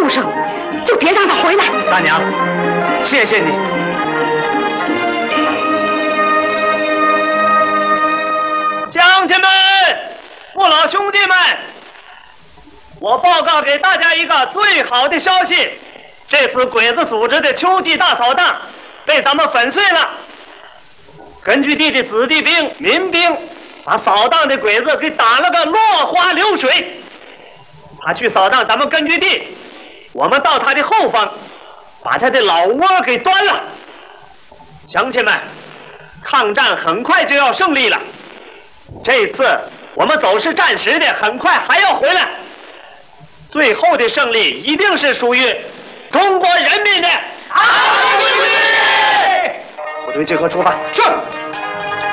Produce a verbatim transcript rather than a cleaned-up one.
生，就别让他回来。 大娘，谢谢你。乡亲们，父老兄弟们，我报告给大家一个最好的消息：这次鬼子组织的秋季大扫荡被咱们粉碎了。根据地的子弟兵、民兵把扫荡的鬼子给打了个落花流水。他去扫荡咱们根据地，我们到他的后方，把他的老窝给端了。乡亲们，抗战很快就要胜利了。这次我们走是暂时的，很快还要回来。最后的胜利一定是属于中国人民的。好，部队集合出发。是。